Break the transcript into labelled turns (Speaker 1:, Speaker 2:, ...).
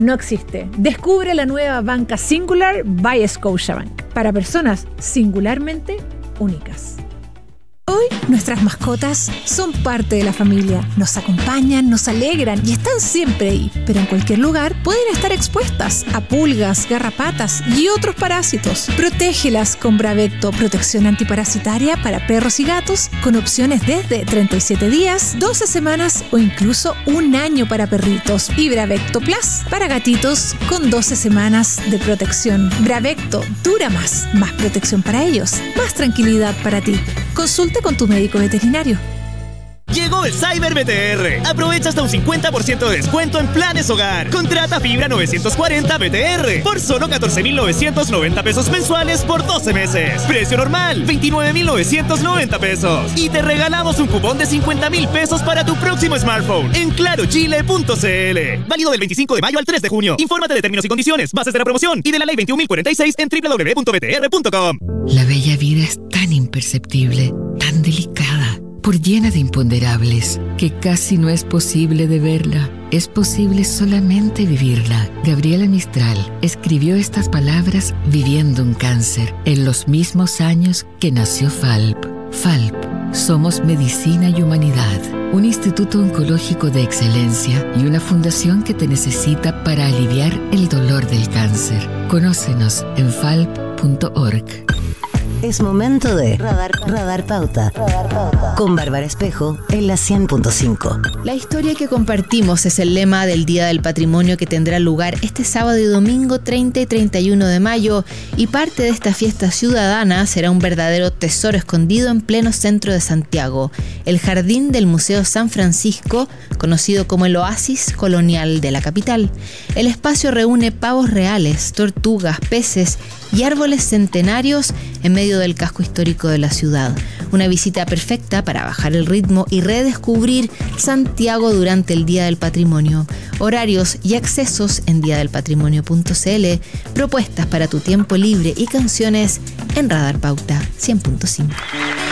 Speaker 1: no existe. Descubre la nueva banca Singular by Scotiabank para personas singularmente únicas. Hoy nuestras mascotas son parte de la familia. Nos acompañan, nos alegran y están siempre ahí. Pero en cualquier lugar pueden estar expuestas a pulgas, garrapatas y otros parásitos. Protégelas con Bravecto, protección antiparasitaria para perros y gatos, con opciones desde 37 días, 12 semanas o incluso un año para perritos. Y Bravecto Plus para gatitos con 12 semanas de protección. Bravecto dura más protección para ellos, más tranquilidad para ti. Consulta con tu médico veterinario.
Speaker 2: Llegó el Cyber BTR. Aprovecha hasta un 50% de descuento en planes hogar. Contrata fibra 940 BTR por solo 14,990 pesos mensuales por 12 meses. Precio normal, 29,990 pesos. Y te regalamos un cupón de 50,000 pesos para tu próximo smartphone en clarochile.cl. Válido del 25 de mayo al 3 de junio. Infórmate de términos y condiciones, bases de la promoción y de la ley 21.046 en www.btr.com.
Speaker 3: La bella vida es tan imperceptible, tan delicada, por llena de imponderables, que casi no es posible de verla. Es posible solamente vivirla. Gabriela Mistral escribió estas palabras viviendo un cáncer en los mismos años que nació FALP. FALP, somos medicina y humanidad, un instituto oncológico de excelencia y una fundación que te necesita para aliviar el dolor del cáncer. Conócenos en falp.org.
Speaker 4: Es momento de Radar Pauta con Bárbara Espejo en la 100.5.
Speaker 5: La historia que compartimos es el lema del Día del Patrimonio que tendrá lugar este sábado y domingo 30 y 31 de mayo, y parte de esta fiesta ciudadana será un verdadero tesoro escondido en pleno centro de Santiago, el jardín del Museo San Francisco, conocido como el oasis colonial de la capital. El espacio reúne pavos reales, tortugas, peces y árboles centenarios en medio del casco histórico de la ciudad. Una visita perfecta para bajar el ritmo y redescubrir Santiago durante el Día del Patrimonio. Horarios y accesos en diadelpatrimonio.cl. Propuestas para tu tiempo libre y canciones en Radar Pauta 100.5.